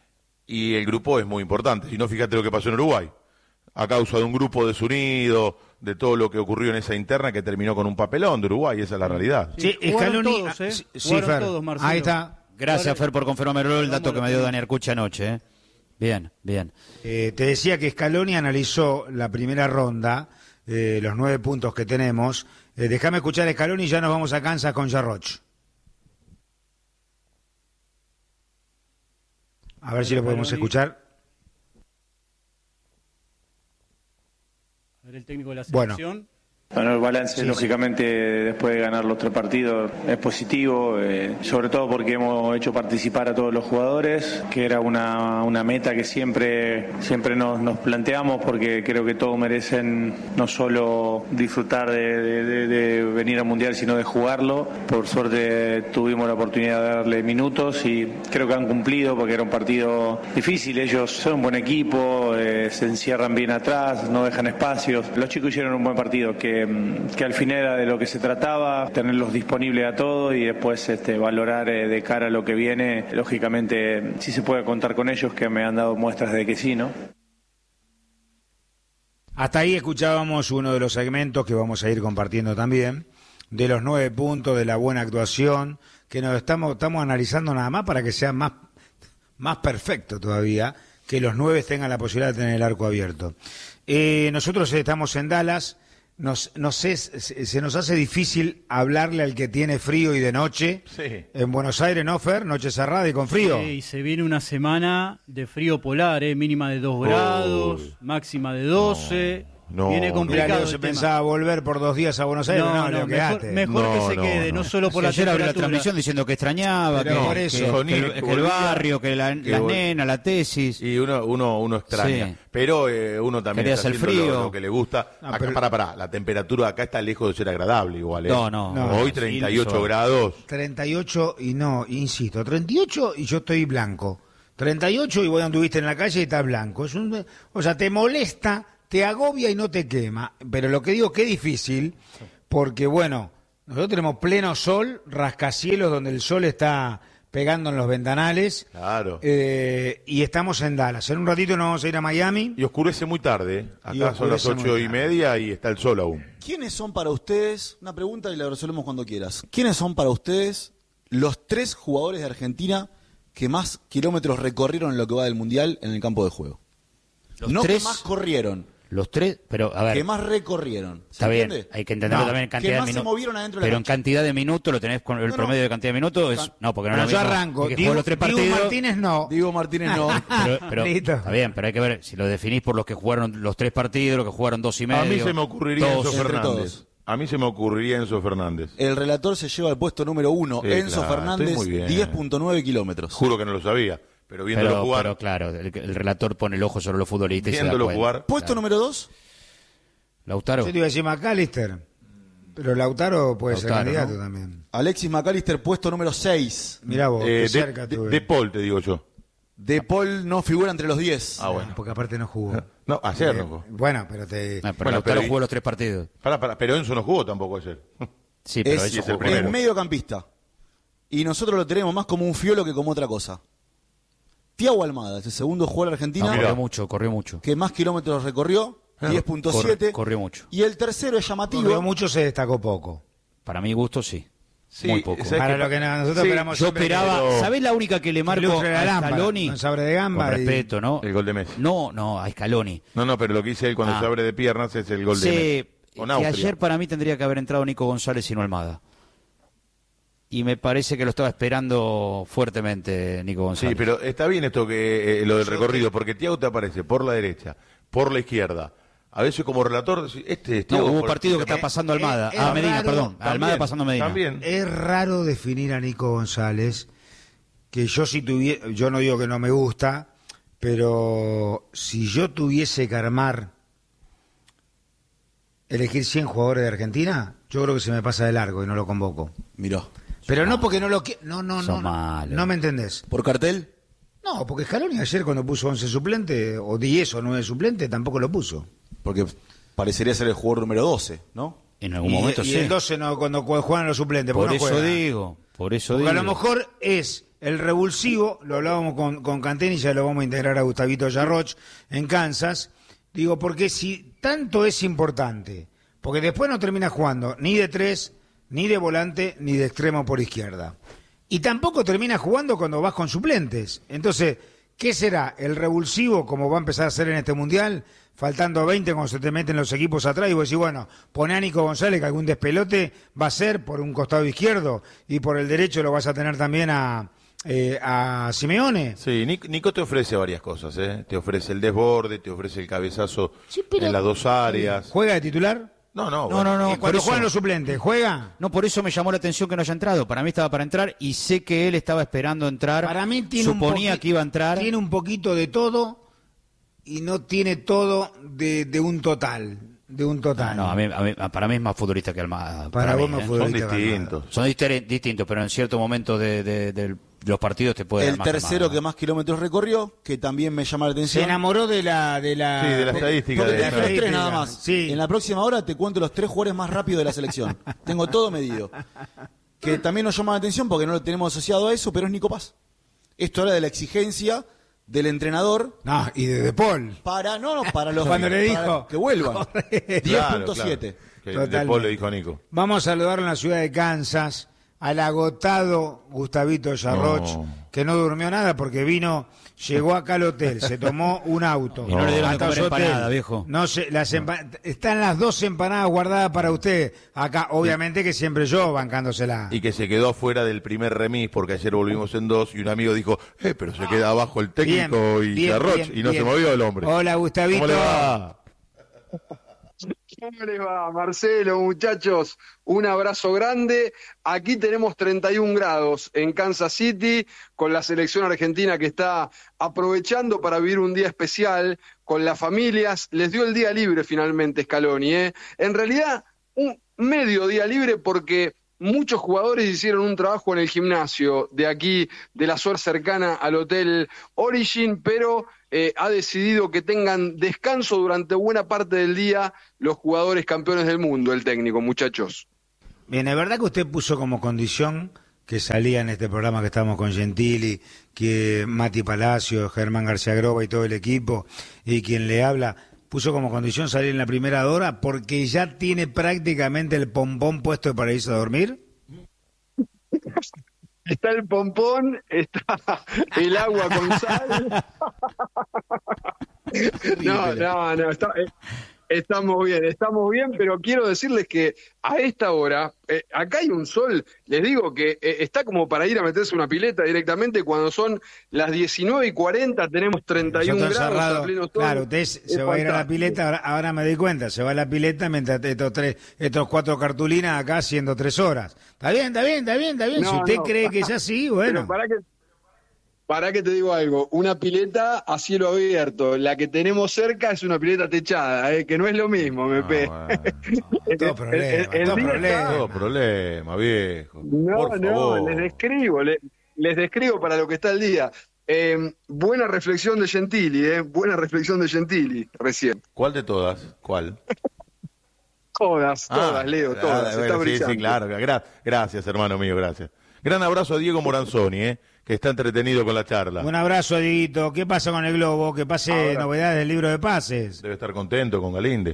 Y el grupo es muy importante. Si no, fíjate lo que pasó en Uruguay. A causa de un grupo desunido, de todo lo que ocurrió en esa interna que terminó con un papelón de Uruguay, esa es la realidad. Sí, Sí, jugaron Scaloni- todos, ¿eh? sí, sí, Jugaron Fer. todos, Marcelo. Ahí está. Gracias, Fer, por confirmarme el dato que me dio Vamos, Daniel Cucha anoche. ¿eh? Bien, bien. Eh, te decía que Scaloni analizó la primera ronda, eh, los nueve puntos que tenemos. Eh, déjame escuchar a Scaloni y ya nos vamos a Kansas con Jarroch. A ver si lo podemos Scaloni. escuchar. A ver, el técnico de la Bueno. selección. Bueno, el balance, sí, lógicamente, después de ganar los tres partidos, es positivo, eh, sobre todo porque hemos hecho participar a todos los jugadores, que era una, una meta que siempre, siempre nos, nos planteamos, porque creo que todos merecen no solo disfrutar de, de, de, de venir al Mundial, sino de jugarlo. Por suerte tuvimos la oportunidad de darle minutos y creo que han cumplido, porque era un partido difícil. Ellos son un buen equipo, eh, se encierran bien atrás, no dejan espacios. Los chicos hicieron un buen partido, que que al final era de lo que se trataba, tenerlos disponibles a todo y después este, valorar eh, de cara a lo que viene. Lógicamente, sí se puede contar con ellos, que me han dado muestras de que sí, ¿no? Hasta ahí escuchábamos uno de los segmentos que vamos a ir compartiendo también, de los nueve puntos, de la buena actuación, que nos estamos, estamos analizando nada más para que sea más, más perfecto todavía, que los nueve tengan la posibilidad de tener el arco abierto. Eh, nosotros estamos en Dallas. Nos, no sé, se, se nos hace difícil hablarle al que tiene frío y de noche. Sí. En Buenos Aires, ¿no, Fer? Noche cerrada y con frío. Sí, y se viene una semana de frío polar, ¿eh? Mínima de dos grados, Uy. máxima de doce. No, viene no. complicado. Mira, Leo el se tema. pensaba volver por dos días a Buenos Aires. No, No, no, Leo, mejor, quedate. mejor No, que se no, quede, no. no solo por Sí, la ayer abrió la temperatura. transmisión diciendo que extrañaba, Pero que, por eso, que- Sony, que el, que que el volvía, barrio, que, la, que las vol- nenas, la tesis. Y uno uno uno extraña, Sí. pero eh, uno también Querías está el haciendo frío. Lo, lo que le gusta. No, Acá, pero- para, para, la temperatura acá está lejos de ser agradable igual, ¿eh? No, no. No. Hoy Sí, treinta y ocho eso. grados. treinta y ocho y no, insisto, treinta y ocho y yo estoy blanco. treinta y ocho y vos anduviste en la calle y estás blanco. Es un, o sea, te molesta, te agobia y no te quema. Pero lo que digo que es difícil, porque bueno, nosotros tenemos pleno sol, rascacielos donde el sol está pegando en los ventanales. Claro. eh, y estamos en Dallas. En un ratito nos vamos a ir a Miami. Y oscurece muy tarde, ¿eh? Y Acá son las oscurece ocho muy y tarde. media y está el sol aún. ¿Quiénes son para ustedes, una pregunta y la resolvemos cuando quieras, ¿quiénes son para ustedes los tres jugadores de Argentina que más kilómetros recorrieron en lo que va del Mundial en el campo de juego? Los No tres- que más corrieron, Los tres, pero a ver. que más recorrieron. ¿Se Está bien, entiende? hay que entenderlo No, también en que cantidad de más se minutos. movieron adentro de la Pero en cancha. cantidad de minutos lo tenés con el No, no. promedio de cantidad de minutos. Es, no, porque no Bueno, es yo lo mismo arranco. el que jugó Diego, los tres Diego partidos. Martínez no. Diego Martínez no. Pero, pero- Listo. está bien, pero hay que ver si lo definís por los que jugaron los tres partidos, los que jugaron dos y medio. A mí se me ocurriría dos. Enzo entre Fernández. todos. A mí se me ocurriría Enzo Fernández. El relator se lleva el puesto número uno, Sí, Enzo claro, Fernández, estoy muy bien. diez punto nueve kilómetros. Juro que no lo sabía, pero viéndolo Pero, jugar, pero claro, el, el relator pone el ojo sobre los futbolistas y se da viéndolo cuenta. jugar, Puesto número dos, Lautaro. Yo te iba a decir McAllister, pero Lautaro puede ser Lautaro, candidato ¿no? también. Alexis McAllister, puesto número seis. Mirá vos, eh, qué de, cerca de- tuve. de Paul, te digo yo. De Paul no figura entre los diez. Ah, bueno. Porque aparte no jugó. No, ayer Eh, no jugó. Bueno, pero te... Ah, pero Bueno, Lautaro pero- jugó los tres partidos. Pará, pará, pero Enzo no jugó tampoco ayer. Sí, pero Es- eso y es el jugó. primero. Es mediocampista. Y nosotros lo tenemos más como un fiolo que como otra cosa. Tiago Almada, es el segundo jugador No, argentino mirá. corrió mucho, corrió mucho. que más kilómetros recorrió, diez punto Corre- siete. corrió mucho. Y el tercero es llamativo. Corrió mucho, se destacó poco. Para mi gusto, sí. Sí, Muy poco. ¿sabes Para qué lo pa- que no- nosotros Sí, esperamos Yo siempre esperaba, pero- ¿sabés la única que le marco Ilustre la a lámpara, Scaloni? con sabre de gamba Con y- respeto, ¿no? El gol de Messi. No, no, a Scaloni. No, no, pero lo que dice él cuando Ah. se abre de piernas es el gol de Sí, Messi. Con que Austria. ayer para mí tendría que haber entrado Nico González y no Almada. Y me parece que lo estaba esperando fuertemente Nico González. Sí, pero está bien esto que eh, lo del recorrido, porque Thiago te aparece por la derecha, por la izquierda. A veces como relator, decís, este es No, Thiago hubo por- partido que está pasando Almada. es Ah, Medina, raro, perdón. También, Almada pasando a Medina. También. Es raro definir a Nico González, que yo si tuviera, yo no digo que no me gusta, pero si yo tuviese que armar, elegir cien jugadores de Argentina, yo creo que se me pasa de largo y no lo convoco. Miró. Pero no porque no lo quiero, no, no, Son no, no, malos. no me entendés. ¿Por cartel? No, porque Scaloni ayer cuando puso once suplente, o diez o nueve suplente, tampoco lo puso. Porque parecería ser el jugador número doce, ¿no? En algún y, momento y sí. el doce no, cuando juegan los suplentes, Por porque no eso juega. digo, por eso Porque digo. a lo mejor es el revulsivo, lo hablábamos con, con Canteni, ya lo vamos a integrar a Gustavito Yarroch en Kansas. Digo, porque si tanto es importante, porque después no termina jugando ni de tres, ni de volante, ni de extremo por izquierda. Y tampoco termina jugando cuando vas con suplentes. Entonces, ¿qué será? ¿El revulsivo, como va a empezar a hacer en este Mundial? Faltando veinte, cuando se te meten los equipos atrás, y vos decís, bueno, poné a Nico González, que algún despelote va a ser por un costado izquierdo, y por el derecho lo vas a tener también a, eh, a Simeone. Sí, Nic- Nico te ofrece varias cosas, ¿eh? Te ofrece el desborde, te ofrece el cabezazo Sí, pero- en las dos áreas. ¿Juega de titular? No, no, No, bueno. no, no. Y por cuando eso- juegan los suplentes, ¿juega? No, por eso me llamó la atención que no haya entrado. Para mí estaba para entrar y sé que él estaba esperando entrar. Para mí tiene un Suponía poqui- que iba a entrar. Tiene un poquito de todo y no tiene todo de, de un total. De un Ah, total. no, a mí, a mí- para mí es más futbolista que Almada. Para mí, vos más ¿eh? Son futbolista que distintos. Son dister- distintos, pero en cierto momento de, de- de los partidos te puede dar El más tercero Almada. que más kilómetros recorrió, que también me llama la Se atención. enamoró de la de la, Sí, de la estadística. Porque de- te dije los tres estadística. nada más. Sí. En la próxima hora te cuento los tres jugadores más rápidos de la selección. Tengo todo medido. Que también nos llama la atención porque no lo tenemos asociado a eso, pero es Nico Paz. Esto habla de la exigencia del entrenador No, y de De Paul. para, no, no, para los Cuando le para dijo, que vuelvan. corre. diez Claro, punto claro. siete. Que Totalmente. después le dijo a Nico. Vamos a saludar en la ciudad de Kansas al agotado Gustavito Yarroch, No. que no durmió nada porque vino, llegó acá al hotel, se tomó un auto. Y no le dieron de Hasta comer su hotel. empanada, viejo. No sé, las empa- están las dos empanadas guardadas para usted. Acá, obviamente que siempre yo bancándosela. Y que se quedó afuera del primer remis porque ayer volvimos en dos y un amigo dijo, eh, pero se queda abajo el técnico Bien, y bien, Garroch bien, y no bien. se movió el hombre. Hola, Gustavito. ¿Cómo le va? ¿Cómo les va, Marcelo, muchachos? Un abrazo grande. Aquí tenemos treinta y un grados en Kansas City, con la selección argentina que está aprovechando para vivir un día especial con las familias. Les dio el día libre finalmente Scaloni, ¿eh? En realidad, un medio día libre porque muchos jugadores hicieron un trabajo en el gimnasio de aquí, de la zona cercana al Hotel Origin, pero eh, ha decidido que tengan descanso durante buena parte del día los jugadores campeones del mundo, el técnico, muchachos. Bien, es verdad que usted puso como condición que salía en este programa que estamos con Gentili, que Mati Palacio, Germán García Groba y todo el equipo, y quien le habla, puso como condición salir en la primera hora porque ya tiene prácticamente el pompón puesto para irse a dormir. Está el pompón, está el agua con sal. No, no, no, está, eh, estamos bien, estamos bien, pero quiero decirles que a esta hora, eh, acá hay un sol, les digo que eh, está como para ir a meterse una pileta directamente cuando son las diecinueve y cuarenta, tenemos treinta y un Nosotros grados cerrado, a pleno sol. claro, usted se Es va a ir a la fantástico. pileta, ahora, ahora me doy cuenta, se va a la pileta mientras estos tres, estos cuatro cartulinas acá haciendo tres horas. Está bien, está bien, está bien, está bien. No, si usted no. cree que es así, Pero bueno. para que, para que te digo algo, una pileta a cielo abierto, la que tenemos cerca es una pileta techada, eh, que no es lo mismo, me pe. Ah, Todo problema, todo día problema. está- todo problema, viejo. No, Por no, favor. les describo, le- les describo para lo que está el día. Eh, buena reflexión de Gentili, eh, buena reflexión de Gentili recién. ¿Cuál de todas? ¿Cuál? Todas, todas, Ah, Leo, ah, todas. bueno, está sí, brillante. sí, claro. Gra- gracias, hermano mío, gracias. Gran abrazo a Diego Moranzoni, eh, que está entretenido con la charla. Un abrazo, Dieguito. ¿Qué pasa con el globo? Que pase Ahora. novedades del libro de pases. Debe estar contento con Galíndez.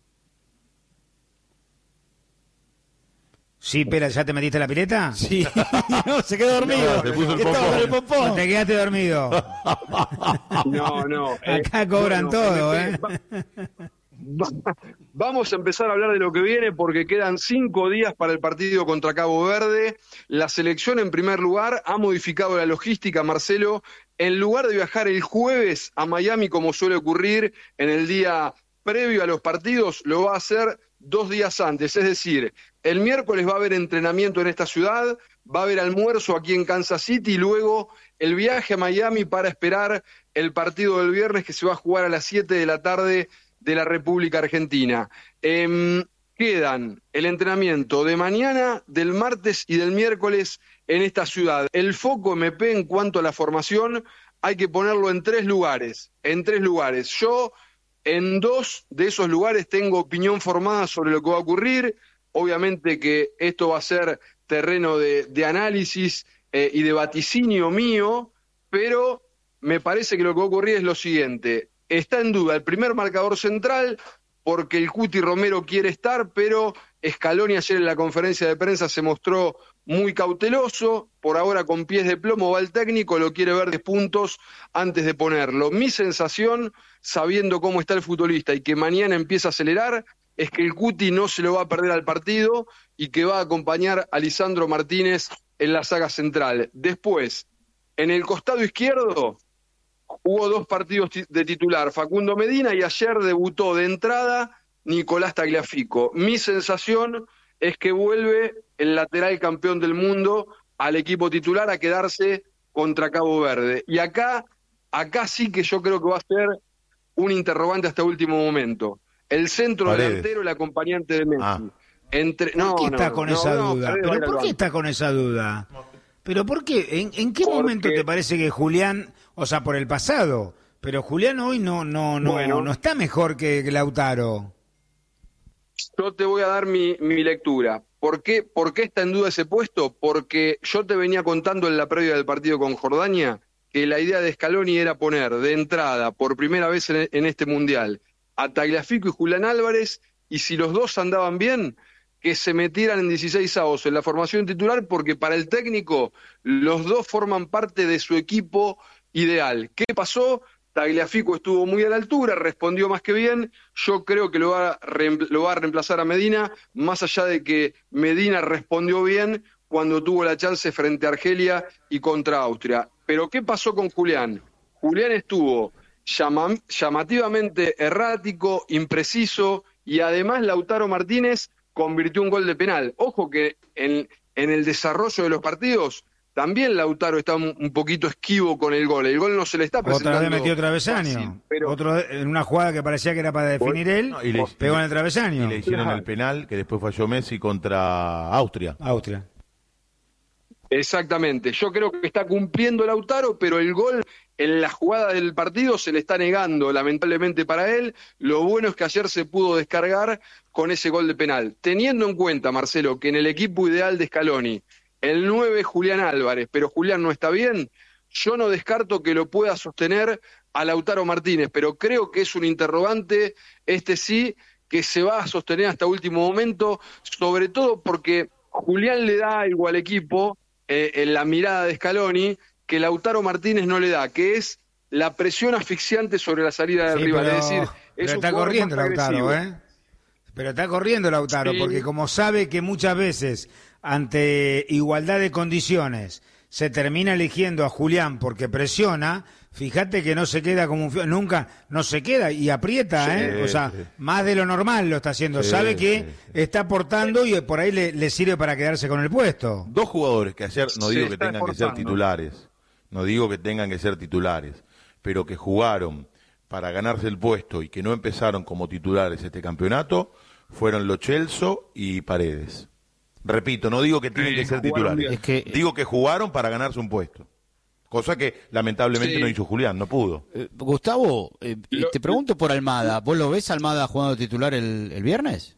Sí, espera, ¿ya te metiste en la pileta? Sí, no, se quedó dormido. No, se puso el Estaba pompón. con el pompón. ¿O te quedaste dormido? No, no. eh, Acá cobran bueno, todo, eh, ¿eh? va- Vamos a empezar a hablar de lo que viene porque quedan cinco días para el partido contra Cabo Verde. La selección, en primer lugar, ha modificado la logística, Marcelo. En lugar de viajar el jueves a Miami, como suele ocurrir en el día previo a los partidos, lo va a hacer dos días antes. Es decir, el miércoles va a haber entrenamiento en esta ciudad, va a haber almuerzo aquí en Kansas City y luego el viaje a Miami para esperar el partido del viernes que se va a jugar a las siete de la tarde de la República Argentina. Eh, quedan el entrenamiento de mañana, del martes y del miércoles en esta ciudad. El foco M P en cuanto a la formación hay que ponerlo en tres lugares, en tres lugares. Yo en dos de esos lugares tengo opinión formada sobre lo que va a ocurrir. Obviamente que esto va a ser terreno de, de análisis eh, y de vaticinio mío, pero me parece que lo que va a ocurrir es lo siguiente. Está en duda el primer marcador central porque el Cuti Romero quiere estar, pero Scaloni ayer en la conferencia de prensa se mostró muy cauteloso. Por ahora con pies de plomo va el técnico, lo quiere ver de puntos antes de ponerlo. Mi sensación, sabiendo cómo está el futbolista y que mañana empieza a acelerar, es que el Cuti no se lo va a perder al partido y que va a acompañar a Lisandro Martínez en la saga central. Después, en el costado izquierdo, hubo dos partidos de titular, Facundo Medina, y ayer debutó de entrada Nicolás Tagliafico. Mi sensación es que vuelve el lateral campeón del mundo al equipo titular a quedarse contra Cabo Verde. Y acá, acá sí que yo creo que va a ser un interrogante hasta último momento. El centro Paredes. delantero, el acompañante de Messi. Ah. Entre, ¿Por no, qué está no, con no, esa no, duda? Paredes va a ir ¿Pero al por qué banco. está con esa duda? ¿Pero por qué? ¿En, en qué Porque- momento te parece que Julián, o sea, por el pasado, pero Julián hoy no no no Bueno. no está mejor que, que Lautaro? Yo te voy a dar mi, mi lectura. ¿Por qué, ¿Por qué está en duda ese puesto? Porque yo te venía contando en la previa del partido con Jordania que la idea de Scaloni era poner de entrada, por primera vez en, en este Mundial, a Tagliafico y Julián Álvarez, y si los dos andaban bien, que se metieran en dieciséis avos en la formación titular, porque para el técnico los dos forman parte de su equipo ideal. ¿Qué pasó? Tagliafico estuvo muy a la altura, respondió más que bien. Yo creo que lo va, a reempl- lo va a reemplazar a Medina, más allá de que Medina respondió bien cuando tuvo la chance frente a Argelia y contra Austria. Pero ¿qué pasó con Julián? Julián estuvo llama- llamativamente errático, impreciso, y además Lautaro Martínez convirtió un gol de penal. Ojo que en, en el desarrollo de los partidos también Lautaro está un, un poquito esquivo con el gol. El gol no se le está presentando. Otra vez metió travesaño. fácil, pero Otro en una jugada que parecía que era para definir él, No, y le- pegó en el Y travesaño. le hicieron el penal que después falló Messi contra Austria. Austria. exactamente. Yo creo que está cumpliendo Lautaro, pero el gol en la jugada del partido se le está negando, lamentablemente para él. Lo bueno es que ayer se pudo descargar con ese gol de penal. Teniendo en cuenta, Marcelo, que en el equipo ideal de Scaloni, el nueve Julián Álvarez, pero Julián no está bien, yo no descarto que lo pueda sostener a Lautaro Martínez, pero creo que es un interrogante, este sí, que se va a sostener hasta último momento, sobre todo porque Julián le da algo al equipo, eh, en la mirada de Scaloni, que Lautaro Martínez no le da, que es la presión asfixiante sobre la salida del Sí, rival. pero, Es decir, pero es un está jugador corriendo más Lautaro, agresivo. ¿eh? Pero está corriendo Lautaro, Sí. porque como sabe que muchas veces, ante igualdad de condiciones, se termina eligiendo a Julián porque presiona, fíjate que no se queda como un... fio- Nunca, no se queda y aprieta, Sí, ¿eh? O sea, sí. más de lo normal lo está haciendo. Sí, sabe que sí, sí. está aportando y por ahí le, le sirve para quedarse con el puesto. Dos jugadores que ayer, no Se digo que está tengan que ser esforzando. titulares, no digo que tengan que ser titulares, pero que jugaron para ganarse el puesto y que no empezaron como titulares este campeonato, fueron Lo Celso y Paredes. Repito, no digo que tienen Sí, que ser jugaron titulares, bien. Es que- digo que jugaron para ganarse un puesto. Cosa que lamentablemente Sí. no hizo Julián, no pudo. Eh, Gustavo, eh, y Lo- te pregunto por Almada. ¿Vos lo ves a Almada jugando titular el, el viernes?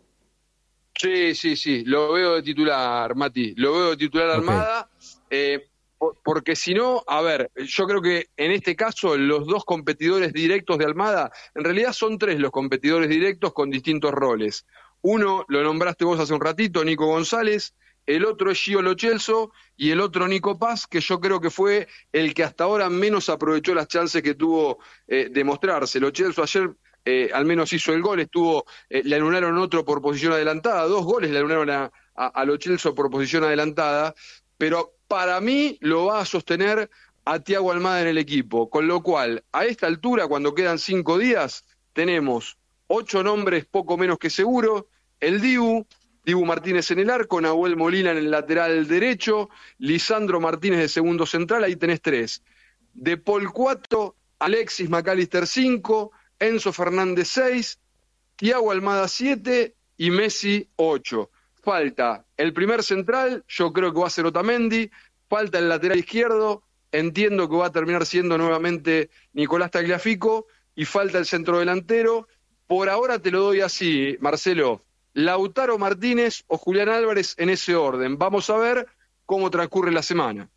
Sí, sí, sí, lo veo de titular, Mati, lo veo de titular Ok. Armada, eh, por- porque si no, a ver, yo creo que en este caso los dos competidores directos de Almada, en realidad son tres los competidores directos con distintos roles. Uno, lo nombraste vos hace un ratito, Nico González, el otro es Gio Lo Celso y el otro Nico Paz, que yo creo que fue el que hasta ahora menos aprovechó las chances que tuvo eh, de mostrarse. Lo Celso ayer eh, al menos hizo el gol, estuvo, eh, le anularon otro por posición adelantada, dos goles le anularon a, a, a Lo Celso por posición adelantada, pero para mí lo va a sostener a Thiago Almada en el equipo, con lo cual, a esta altura, cuando quedan cinco días, tenemos ocho nombres poco menos que seguros, el Dibu, Dibu Martínez en el arco, Nahuel Molina en el lateral derecho, Lisandro Martínez de segundo central, ahí tenés tres. De Paul cuatro, Alexis McAllister cinco, Enzo Fernández seis, Thiago Almada siete y Messi ocho. Falta el primer central, yo creo que va a ser Otamendi, falta el lateral izquierdo, entiendo que va a terminar siendo nuevamente Nicolás Tagliafico, y falta el centro delantero. Por ahora te lo doy así, Marcelo, Lautaro Martínez o Julián Álvarez en ese orden. Vamos a ver cómo transcurre la semana.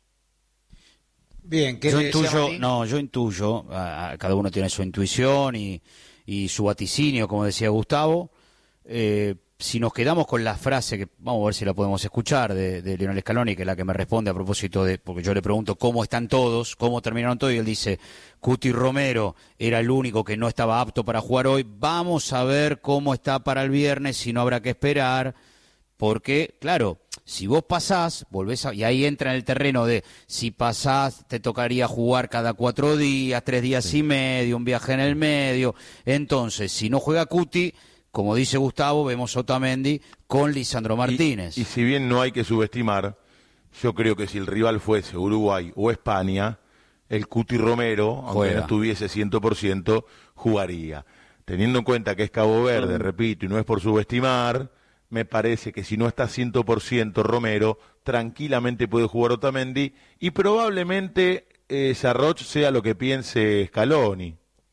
Bien, ¿qué Yo le decía intuyo, Martín? no, yo intuyo, a- a- cada uno tiene su intuición y, y su vaticinio, como decía Gustavo. Eh, si nos quedamos con la frase, que vamos a ver si la podemos escuchar, de, de Lionel Scaloni, que es la que me responde a propósito de, porque yo le pregunto cómo están todos, cómo terminaron todos, y él dice, Cuti Romero era el único que no estaba apto para jugar hoy, vamos a ver cómo está para el viernes, si no habrá que esperar, porque, claro, Si vos pasás, volvés a, y ahí entra en el terreno de si pasás, te tocaría jugar cada cuatro días, tres días sí. y medio, un viaje en el medio. Entonces, si no juega Cuti, como dice Gustavo, vemos a Otamendi con Lisandro Martínez. Y, y si bien no hay que subestimar, yo creo que si el rival fuese Uruguay o España, el Cuti Romero, aunque Juega. no estuviese cien por ciento, jugaría. Teniendo en cuenta que es Cabo Verde, mm. repito, y no es por subestimar, me parece que si no está cien por ciento Romero, tranquilamente puede jugar Otamendi y probablemente eh, Sarroch sea lo que piense Scaloni.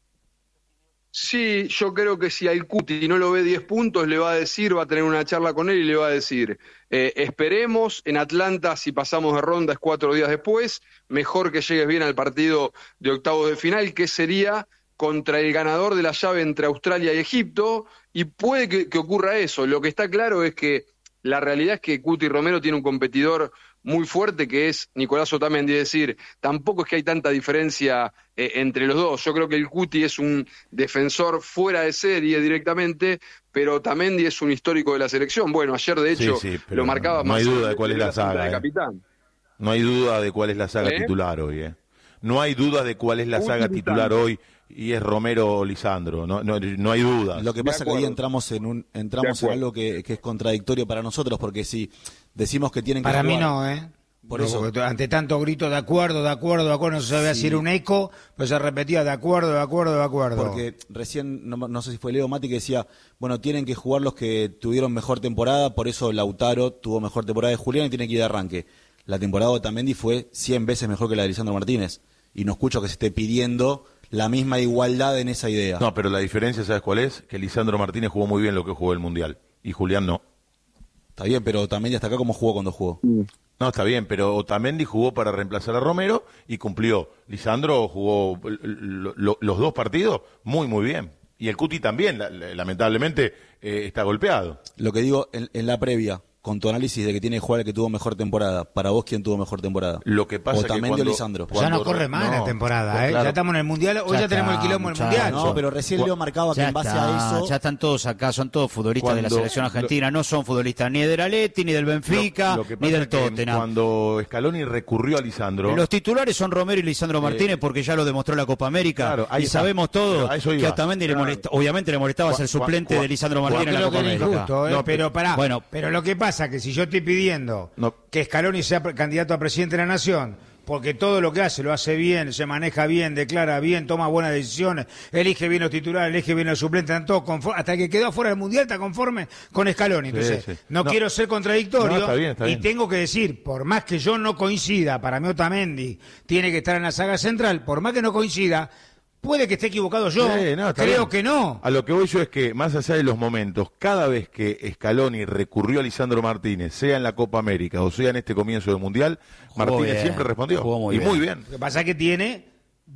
Sí, yo creo que si al Cuti no lo ve diez puntos, le va a decir, va a tener una charla con él y le va a decir, eh, esperemos, en Atlanta si pasamos de ronda es cuatro días después, mejor que llegues bien al partido de octavos de final, que sería contra el ganador de la llave entre Australia y Egipto, y puede que, que ocurra eso. Lo que está claro es que la realidad es que Cuti Romero tiene un competidor muy fuerte que es Nicolás Otamendi, es decir, tampoco es que hay tanta diferencia eh, entre los dos. Yo creo que el Cuti es un defensor fuera de serie directamente, pero Otamendi es un histórico de la selección. Bueno, ayer de hecho sí, sí, lo marcaba no más. No hay duda de cuál es la saga. De eh. capitán. No hay duda de cuál es la saga ¿Eh? titular hoy. Eh. No hay duda de cuál es la Cuti saga titular hoy. Y es Romero o Lisandro, no, no, no hay dudas. Lo que pasa es que ahí entramos en un entramos en algo que, que es contradictorio para nosotros, porque si decimos que tienen que para jugar... mí no, ¿eh? Por no, eso. Ante tanto grito de acuerdo, de acuerdo, de acuerdo, no se sabía sí. si era un eco, pues se repetía de acuerdo, de acuerdo, de acuerdo. Porque recién, no, no sé si fue Leo Mati que decía, bueno, tienen que jugar los que tuvieron mejor temporada, por eso Lautaro tuvo mejor temporada de Julián y tiene que ir de arranque. La temporada de Otamendi fue cien veces mejor que la de Lisandro Martínez. Y no escucho que se esté pidiendo la misma igualdad en esa idea. No, pero la diferencia, ¿sabes cuál es? Que Lisandro Martínez jugó muy bien lo que jugó el Mundial y Julián no. Está bien, pero Otamendi hasta acá ¿cómo jugó cuando jugó? No, está bien, pero Otamendi jugó para reemplazar a Romero y cumplió. Lisandro jugó lo, lo, los dos partidos muy, muy bien. Y el Cuti también, lamentablemente, eh, está golpeado. Lo que digo, en, en la previa, con tu análisis de que tiene que jugar el que tuvo mejor temporada, para vos, ¿quién tuvo mejor temporada? Lo que pasa Otamendi que cuando, o Lisandro. Ya no corre más no, la temporada, pues, ¿eh? claro. Ya estamos en el Mundial, hoy ya, ya tenemos el quilombo en el Mundial. No, pero recién Leo marcaba que ya en base está, a eso... ya están todos acá, son todos futbolistas Cuando, de la selección argentina, no son futbolistas ni del Atleti, ni del Benfica, lo, lo que ni del pasa es que Tottenham. Cuando Scaloni recurrió a Lisandro... Los titulares son Romero y Lisandro Martínez, eh, porque ya lo demostró la Copa América, claro, y está. sabemos todos que a Otamendi claro. le molesta, obviamente le molestaba Cu- ser suplente cu- de Lisandro cu- Martínez en la Creo Copa que es América. injusto, ¿eh? No, pero pará, bueno, pero lo que pasa es que si yo estoy pidiendo No. que Scaloni sea pre- candidato a presidente de la Nación, porque todo lo que hace lo hace bien, se maneja bien, declara bien, toma buenas decisiones, elige bien los titulares, elige bien los suplentes, están todos conforme, hasta que quedó fuera del Mundial está conforme con Scaloni. Entonces, Sí, sí. no, No. quiero ser contradictorio No, está bien, está y bien. tengo que decir, por más que yo no coincida, para mí Otamendi tiene que estar en la saga central, por más que no coincida, puede que esté equivocado yo, Sí, no, está creo bien. que no. A lo que voy yo es que, más allá de los momentos, cada vez que Scaloni recurrió a Lisandro Martínez, sea en la Copa América o sea en este comienzo del Mundial, Jugó Martínez bien, siempre respondió. jugó muy y bien. muy bien. Lo que pasa es que tiene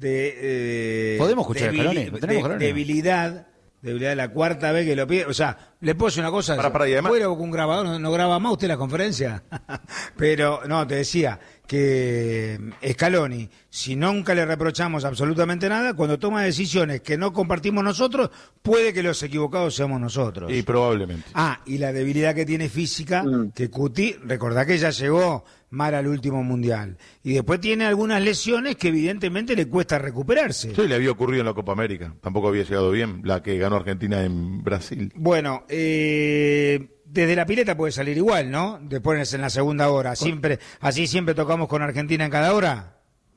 de, eh, ¿Podemos escuchar a debili- Scaloni? ¿Tenemos de- Scaloni? debilidad, debilidad la cuarta vez que lo pide. O sea, le puedo decir una cosa. Para, para, y además- fuera con un grabador, no, no graba más usted la conferencia. Pero, no, te decía que Scaloni, si nunca le reprochamos absolutamente nada, cuando toma decisiones que no compartimos nosotros, puede que los equivocados seamos nosotros. Y probablemente. Ah, y la debilidad que tiene física, Mm. que Cuti, recordá que ya llegó mal al último mundial. Y después tiene algunas lesiones que evidentemente le cuesta recuperarse. Sí, le había ocurrido en la Copa América. Tampoco había llegado bien la que ganó Argentina en Brasil. Bueno, eh, desde la pileta puede salir igual, ¿no? Después en la segunda hora. Siempre, así siempre tocamos con Argentina en cada hora.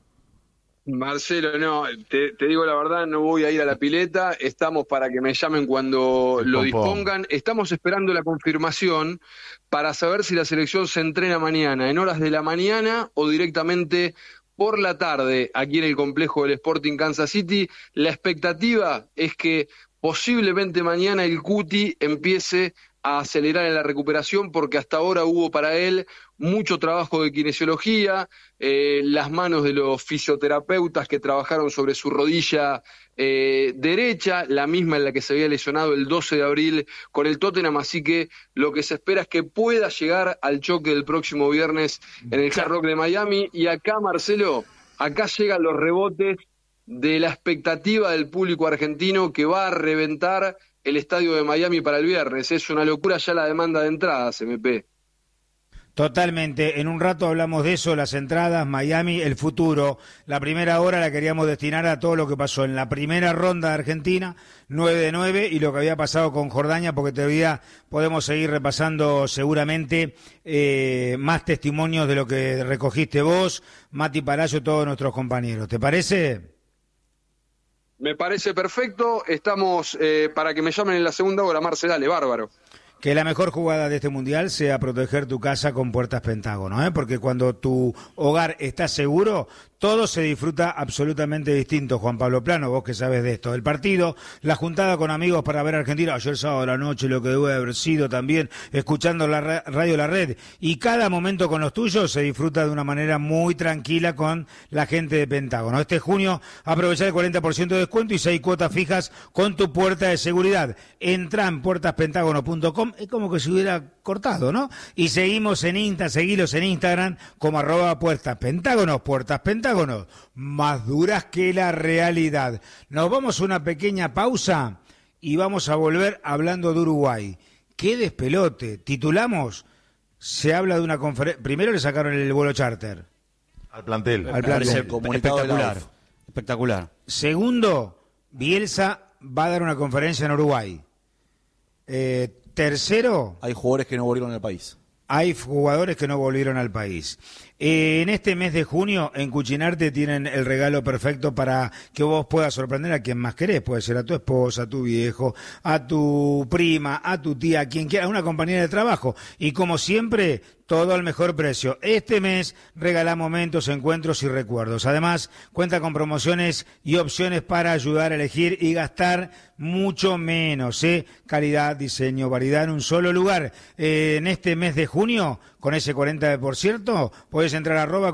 Marcelo, no, te, te digo la verdad, no voy a ir a la pileta, estamos para que me llamen cuando El lo pompón. dispongan, estamos esperando la confirmación para saber si la selección se entrena mañana, en horas de la mañana o directamente por la tarde, aquí en el complejo del Sporting Kansas City. La expectativa es que posiblemente mañana el Cuti empiece a acelerar en la recuperación, porque hasta ahora hubo para él mucho trabajo de kinesiología, eh, las manos de los fisioterapeutas que trabajaron sobre su rodilla eh, derecha, la misma en la que se había lesionado el doce de abril con el Tottenham, así que lo que se espera es que pueda llegar al choque del próximo viernes en el Hard Rock de Miami. Y acá, Marcelo, acá llegan los rebotes de la expectativa del público argentino que va a reventar el estadio de Miami para el viernes. Es una locura ya la demanda de entradas, M P. Totalmente, en un rato hablamos de eso, las entradas, Miami, el futuro. La primera hora la queríamos destinar a todo lo que pasó en la primera ronda de Argentina, nueve de nueve, y lo que había pasado con Jordania, porque todavía podemos seguir repasando seguramente eh, más testimonios de lo que recogiste vos, Mati Palacio, todos nuestros compañeros. ¿Te parece? Me parece perfecto, estamos eh, para que me llamen en la segunda hora, Marce, dale, bárbaro. Que la mejor jugada de este mundial sea proteger tu casa con Puertas Pentágono, ¿eh? Porque cuando tu hogar está seguro, todo se disfruta absolutamente distinto. Juan Pablo Plano, vos que sabes de esto, el partido, la juntada con amigos para ver a Argentina, ayer sábado a la noche, lo que debe haber sido también, escuchando la ra- radio La Red, y cada momento con los tuyos se disfruta de una manera muy tranquila con la gente de Pentágono. Este junio, aprovechar el cuarenta por ciento de descuento y seis cuotas fijas con tu puerta de seguridad. Entra en puertas pentágono punto com, es como que se hubiera cortado, ¿no? Y seguimos en Insta, seguilos en Instagram como arroba puertas pentágonos, puertas pentágonos, más duras que la realidad. Nos vamos a una pequeña pausa y vamos a volver hablando de Uruguay. ¡Qué despelote! Titulamos, se habla de una conferencia, primero le sacaron el vuelo charter. Al plantel. Al plantel. Espectacular, espectacular. Segundo, Bielsa va a dar una conferencia en Uruguay. Eh, tercero, Hay jugadores que no volvieron al país. hay jugadores que no volvieron al país. Eh, en este mes de junio, en Cuchinarte tienen el regalo perfecto para que vos puedas sorprender a quien más querés. Puede ser a tu esposa, a tu viejo, a tu prima, a tu tía, a quien quiera, a una compañera de trabajo. Y como siempre, todo al mejor precio. Este mes regala momentos, encuentros y recuerdos. Además, cuenta con promociones y opciones para ayudar a elegir y gastar mucho menos. ¿eh? Calidad, diseño, variedad en un solo lugar. Eh, en este mes de junio, con ese cuarenta por ciento, podés entrar a arroba